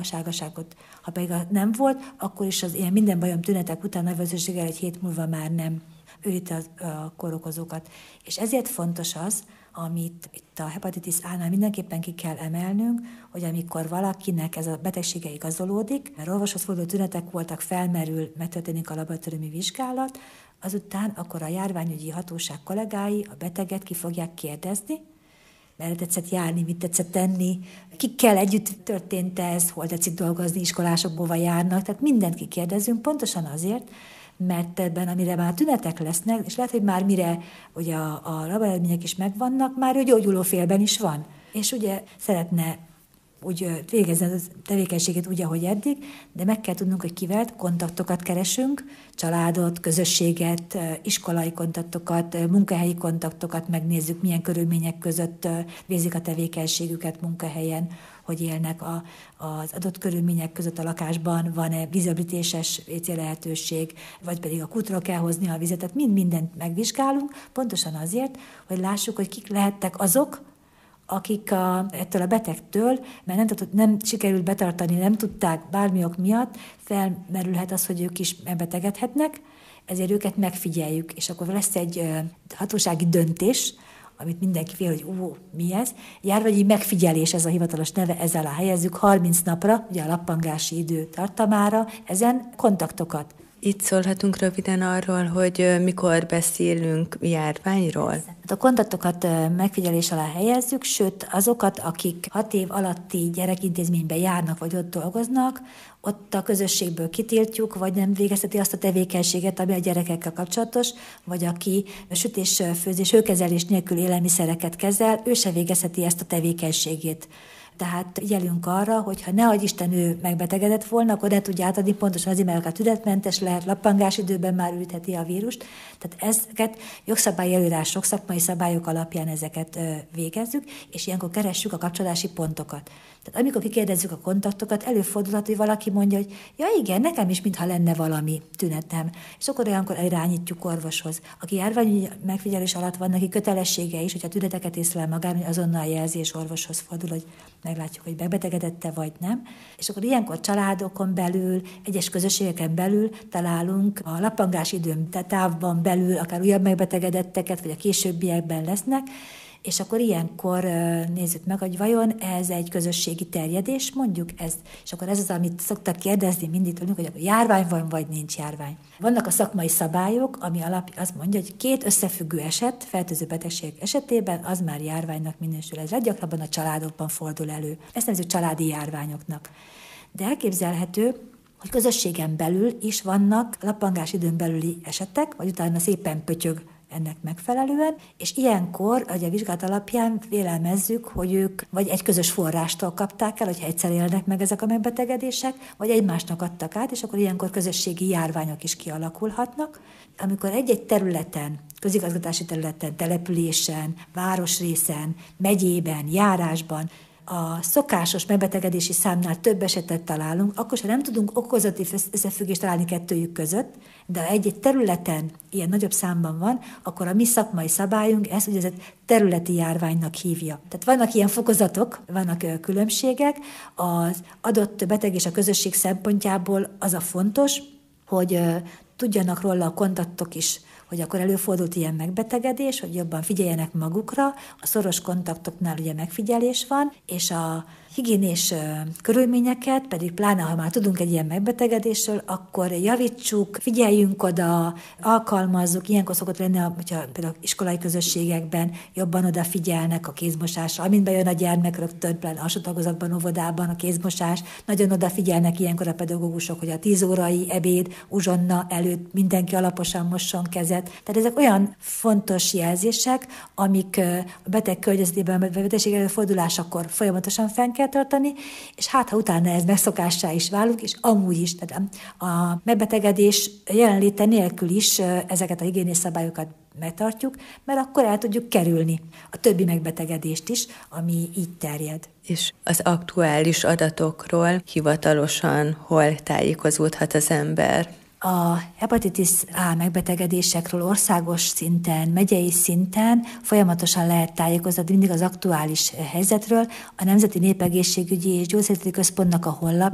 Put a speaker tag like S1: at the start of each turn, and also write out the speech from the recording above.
S1: sárgaságot. Ha pedig nem volt, akkor is az ilyen minden bajom tünetek után nagy valószínűséggel egy hét múlva már nem üríti a kórokozókat. És ezért fontos az, amit itt a hepatitis A-nál mindenképpen ki kell emelnünk, hogy amikor valakinek ez a betegsége igazolódik, mert orvoshoz forduló tünetek voltak, felmerül, megtörténik a laboratóriumi vizsgálat, azután akkor a járványügyi hatóság kollégái a beteget ki fogják kérdezni, merre tetszett járni, mit tetszett tenni, kikkel együtt történt ez, hol tetszik dolgozni, iskolások hova járnak, tehát mindent kikérdezünk, pontosan azért, mert ebben, amire már tünetek lesznek, és lehet, hogy már mire ugye a laboreredmények is megvannak, már ő gyógyuló félben is van. És ugye szeretne úgy végezni a tevékenységet úgy, ahogy eddig, de meg kell tudnunk, hogy kivel kontaktokat keresünk, családot, közösséget, iskolai kontaktokat, munkahelyi kontaktokat megnézzük, milyen körülmények között végzik a tevékenységüket munkahelyen, hogy élnek az adott körülmények között a lakásban, van-e vízöblítéses WC lehetőség, vagy pedig a kútról kell hozni a vizet, tehát mindent megvizsgálunk, pontosan azért, hogy lássuk, hogy kik lehettek azok, akik ettől a betegtől, mert nem sikerült betartani, nem tudták bármi ok miatt, felmerülhet az, hogy ők is megbetegedhetnek, ezért őket megfigyeljük, és akkor lesz egy hatósági döntés, amit mindenki fél, hogy mi ez? Járványi megfigyelés, ez a hivatalos neve, ezzel alá helyezzük 30 napra, ugye a lappangási idő tartamára, ezen kontaktokat.
S2: Itt szólhatunk röviden arról, hogy mikor beszélünk járványról?
S1: A kontaktokat megfigyelés alá helyezzük, sőt azokat, akik 6 év alatti gyerekintézményben járnak, vagy ott dolgoznak, ott a közösségből kitiltjuk, vagy nem végezheti azt a tevékenységet, ami a gyerekekkel kapcsolatos, vagy aki sütés, főzés, hőkezelés nélkül élelmiszereket kezel, ő se végezheti ezt a tevékenységét. Tehát figyelünk arra, hogy ha ne adj Isten ő megbetegedett volna, akkor ne tudja átadni, pontosan azért, mert a tünetmentes lehet, lappangás időben már ütheti a vírust. Tehát ezeket jogszabályi előírások, szakmai szabályok alapján ezeket végezzük, és ilyenkor keressük a kapcsolási pontokat. Tehát amikor kikérdezzük a kontaktokat, előfordulhat, hogy valaki mondja, hogy ja igen, nekem is mintha lenne valami tünetem. És akkor olyankor irányítjuk orvoshoz. Aki járványi megfigyelés alatt van, neki kötelessége is, hogyha tüneteket észlel magán, hogy azonnal jelzi, és orvoshoz fordul, hogy meglátjuk, hogy megbetegedette vagy nem. És akkor ilyenkor családokon belül, egyes közösségeken belül találunk a lappangás időn távban belül, akár újabb megbetegedetteket, vagy a későbbiekben lesznek, és akkor ilyenkor nézzük meg, hogy vajon ez egy közösségi terjedés, mondjuk ezt, és akkor ez az, amit szoktak kérdezni mindig tőlünk, hogy akkor járvány van, vagy nincs járvány. Vannak a szakmai szabályok, ami alapja azt mondja, hogy 2 összefüggő eset, fertőző betegség esetében az már járványnak minősül. Ez leggyakrabban a családokban fordul elő. Ezt nevezzük családi járványoknak. De elképzelhető, hogy közösségen belül is vannak lappangás időn belüli esetek, vagy utána szépen pötyög ennek megfelelően, és ilyenkor, a vizsgálat alapján vélelmezzük, hogy ők vagy egy közös forrástól kapták el, hogyha egyszer élnek meg ezek a megbetegedések, vagy egymásnak adtak át, és akkor ilyenkor közösségi járványok is kialakulhatnak. Amikor egy-egy területen, közigazgatási területen, településen, városrészen, megyében, járásban a szokásos megbetegedési számnál több esetet találunk, akkor sem nem tudunk okozati összefüggést találni kettőjük között, de ha egy-egy területen ilyen nagyobb számban van, akkor a mi szakmai szabályunk ezt úgynevezett területi járványnak hívja. Tehát vannak ilyen fokozatok, vannak különbségek, az adott beteg és a közösség szempontjából az a fontos, hogy tudjanak róla a kontaktok is, hogy akkor előfordult ilyen megbetegedés, hogy jobban figyeljenek magukra, a szoros kontaktoknál ugye megfigyelés van, és a higiénés körülményeket, pedig pláne, ha már tudunk egy ilyen megbetegedésről, akkor javítsuk, figyeljünk oda, alkalmazzuk, ilyenkor szokott lenni, hogyha például iskolai közösségekben jobban odafigyelnek a kézmosásra, amint bejön a gyermek rögtön, pláne alsó tagozatban, óvodában a kézmosás, nagyon odafigyelnek ilyenkor a pedagógusok, hogy a 10 órai ebéd, uzsonna előtt mindenki alaposan mosson kezet. Tehát ezek olyan fontos jelzések, amik a beteg környezetében, a betegség előfordulásakor folyamatosan fenn kell tartani, és hát ha utána ez megszokássá is válunk, és amúgy is, tehát a megbetegedés jelenléte nélkül is ezeket a higiéniás szabályokat megtartjuk, mert akkor el tudjuk kerülni a többi megbetegedést is, ami így terjed.
S2: És az aktuális adatokról hivatalosan hol tájékozódhat az ember?
S1: A hepatitis A megbetegedésekről országos szinten, megyei szinten folyamatosan lehet tájékoztatni mindig az aktuális helyzetről. A Nemzeti Népegészségügyi és Gyógyszerészeti Központnak a honlapján